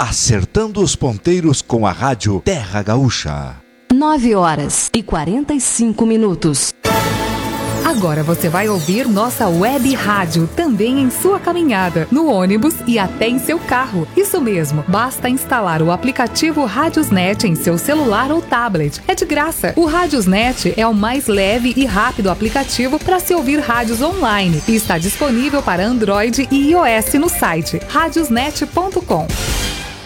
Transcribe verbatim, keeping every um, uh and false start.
acertando os ponteiros com a Rádio Terra Gaúcha. nove horas e quarenta e cinco minutos. Agora você vai ouvir nossa web rádio também em sua caminhada, no ônibus e até em seu carro. Isso mesmo, basta instalar o aplicativo Rádiosnet em seu celular ou tablet. É de graça. O Rádiosnet é o mais leve e rápido aplicativo para se ouvir rádios online e está disponível para Android e iOS no site rádiosnet ponto com.